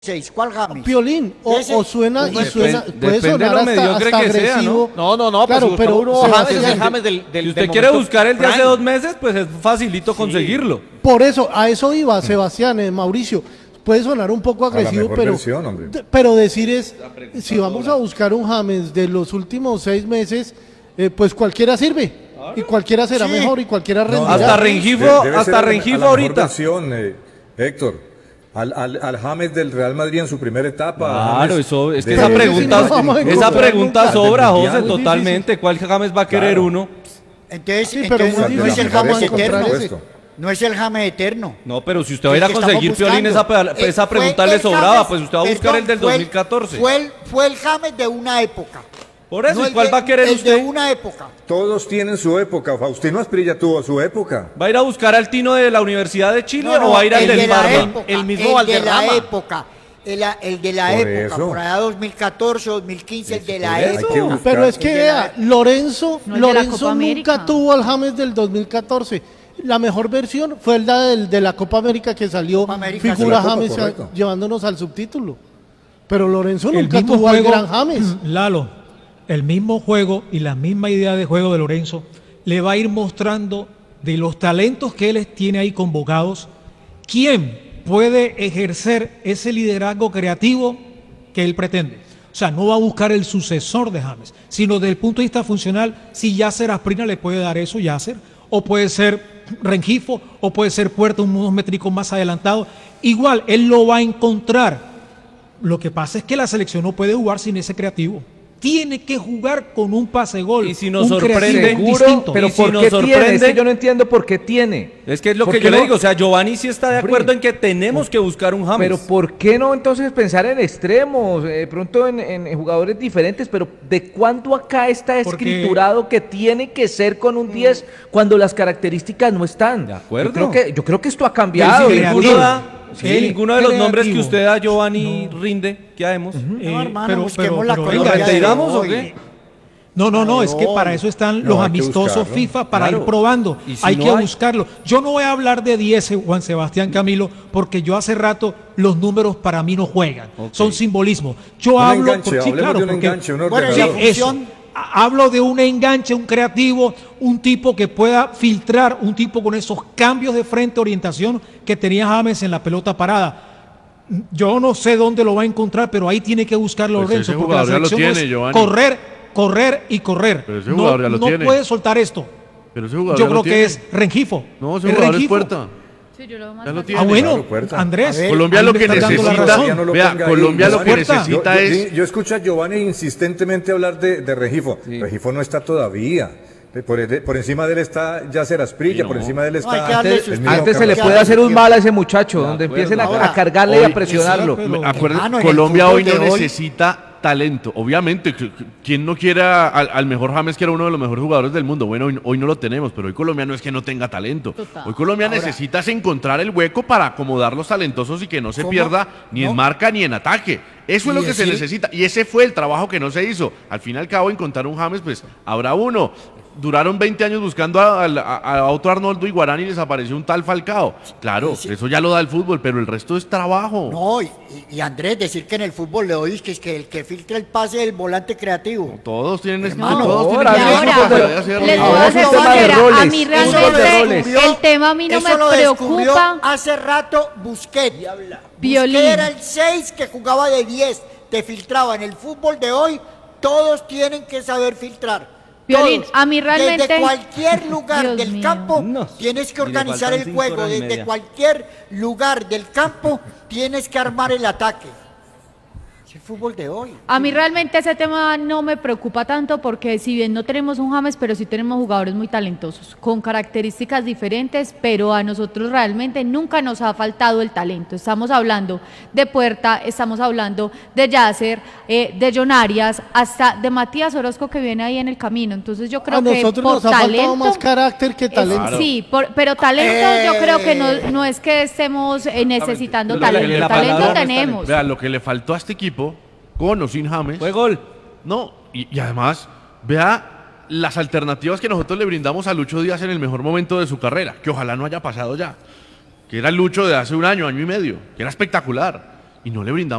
¿Cuál James? Piolín, o suena y suena, puede depende sonar de lo mediocre hasta que sea, agresivo. No, claro, pues, pero uno James es Sebastián, el James del Si usted del quiere momento buscar el de hace prime. 2 meses, pues es facilito conseguirlo. por eso, a eso iba Sebastián, Mauricio. Puede sonar un poco agresivo, mejor pero, versión, hombre. pero decir es, si vamos a buscar un James de los últimos 6 meses, pues cualquiera sirve. Y cualquiera será Sí. mejor y cualquiera rendirá. Hasta Rengifo, Debe hasta ser a Rengifo la mejor ahorita. versión, Héctor. Al James del Real Madrid en su primera etapa. Claro, James eso es que de- esa Pero ese pregunta, sí no vamos a esa encontrar pregunta nunca. sobra, Muy José, difícil. totalmente. ¿Cuál James va a querer Claro. uno? Entonces, Sí, pero entonces muy no es difícil el James vamos a encontrar eterno. ese. No es el James eterno. No, pero si usted va a ir a El que estamos conseguir Piolín, buscando. esa Fue pregunta le el sobraba, James, pues usted va a buscar el del fue 2014. Fue el James de una época. Por eso, No ¿y el cuál de- va a querer el usted? de una época. Todos tienen su época. Faustino Asprilla tuvo su época. ¿Va a ir a buscar al Tino de la Universidad de Chile No, o va a ir al el del de la Parma? época, el mismo el de Valderrama. la época. El de la Por época, eso. por allá 2014, 2015, el de la Por eso. época. Hay que buscar. Pero es que El de la- vea, Lorenzo, No, el de la Lorenzo Copa América. nunca tuvo al James del 2014. La mejor versión fue la de la Copa América que salió Copa América, figura sí. La Copa, James correcto. llevándonos al subtítulo. Pero Lorenzo El nunca mismo tuvo al juego, gran James. Lalo, el mismo juego y la misma idea de juego de Lorenzo le va a ir mostrando de los talentos que él tiene ahí convocados, quién puede ejercer ese liderazgo creativo que él pretende. O sea, no va a buscar el sucesor de James, sino desde el punto de vista funcional, si Yasser Asprilla le puede dar eso, Yasser, o puede ser Rengifo, o puede ser Puerta, unos métricos más adelantados. Igual, él lo va a encontrar. Lo que pasa es que la selección no puede jugar sin ese creativo. Tiene que jugar con un pase gol. Y si nos un sorprende, creativo seguro, distinto. Pero Y si ¿por nos qué tiene? sorprende- Es que yo no entiendo por qué tiene. Es que es lo ¿Por que qué yo le no? digo, o sea, Giovanni sí está de Hombre. acuerdo en que tenemos que buscar un James. Pero ¿por qué no entonces pensar en extremos? De pronto en jugadores diferentes, pero ¿de cuándo acá está Porque- escriturado que tiene que ser con un 10 cuando las características no están? De acuerdo. Yo creo que esto ha Pero cambiado. si creativo. ninguno, da, Sí, si ninguno de los nombres que creativo. usted da, Giovanni, rinde, ¿qué haremos? No, hermano, pero- busquemos pero- la pero Colombia venga, de ¿retiramos o hoy. qué? No, es que Ay, para eso están no, los hay que amistosos buscarlo. FIFA, para Claro. ir probando. Y si Hay no que hay- buscarlo. Yo no voy a hablar de 10, Juan Sebastián Camilo, porque yo hace rato los números para mí no juegan. Ok. Son simbolismo. Yo Un hablo enganche, sí, hablemos claro, de un porque- enganche, un Bueno, ordenador. la Sí, eso. función- Hablo de un enganche, un creativo, un tipo que pueda filtrar, un tipo con esos cambios de frente, orientación que tenía James en la pelota parada. Yo no sé dónde lo va a encontrar, pero ahí tiene que buscarlo Pues Lorenzo, ese porque la jugador ya lo selección tiene, es Giovanni. correr y correr. Pero ese jugador ya lo no tiene. puede soltar esto. Pero ese jugador Yo ya creo lo que tiene. es Rengifo. No, ese Es jugador es Rengifo. Puerta. Sí, yo lo veo más Ya lo fácil. tiene. Ah, bueno, Claro, Puerta. Andrés. A ver, Colombia ahí lo me que estás dando la necesita, razón. Ya no lo vea, ponga ahí. Colombia lo que Puerta. necesita es... Yo escucho a Giovanni insistentemente hablar de Regifo. Regifo no está todavía. Por encima de él está Yasser Asprilla, Sí, por no. encima de él No, hay está que darle el sus- mismo Antes se le Carlos puede Sánchez. hacer un mal a ese muchacho, De donde acuerdo. empiecen Ahora, a cargarle y a hoy- presionarlo. Sí, pero- Acuérdate, Hermano, en el Colombia fútbol hoy no de hoy- necesita talento. Obviamente, ¿quién no quiere al mejor James, que era uno de los mejores jugadores del mundo? Bueno, hoy no lo tenemos, pero hoy Colombia no es que no tenga talento. Total. Hoy Colombia Ahora- necesita es encontrar el hueco para acomodar los talentosos y que no se ¿Cómo? pierda ni No. en marca ni en ataque. Eso es Y lo que se decir- necesita. Y ese fue el trabajo que no se hizo. Al fin y al cabo, encontrar un James, pues habrá uno. Duraron 20 años buscando a otro Arnoldo Iguarán y les apareció un tal Falcao. Claro, Sí. eso ya lo da el fútbol, pero el resto es trabajo. No, y Andrés, decir que en el fútbol de hoy es que el que filtra el pase es el volante creativo. Todos tienen Hermano, todos tienen ahora- Y la misma ahora, capacidad de hacerlo. les voy Ahora a es ser un tema de sincera, a roles, mí es un tema de realmente roles. el tema a mí no Eso me lo descubrió preocupa. hace rato Busquets. Violín. Busquets era el 6 que jugaba de 10, te filtraba. En el fútbol de hoy, todos tienen que saber filtrar. Violín, Todos. a mí realmente- Desde cualquier lugar Dios del mío. campo No, tienes que y le organizar faltan el 5 juego. horas y Desde media. cualquier lugar del campo tienes que armar el ataque. Es el fútbol de hoy. A mí realmente ese tema no me preocupa tanto porque si bien no tenemos un James, pero sí tenemos jugadores muy talentosos, con características diferentes, pero a nosotros realmente nunca nos ha faltado el talento. Estamos hablando de Puerta, estamos hablando de Yasser, de John Arias, hasta de Matías Orozco que viene ahí en el camino. Entonces yo creo A que nosotros por nos ha faltado talento... más carácter que talento. Sí, pero talento yo creo que no es que estemos necesitando Pero talento, la talento palabra no es tenemos. Vea, lo que le faltó a este equipo, con o sin James, Fue gol. no, y además, vea las alternativas que nosotros le brindamos a Lucho Díaz en el mejor momento de su carrera, que ojalá no haya pasado ya, que era el Lucho de hace un año y medio, que era espectacular. y no le brindamos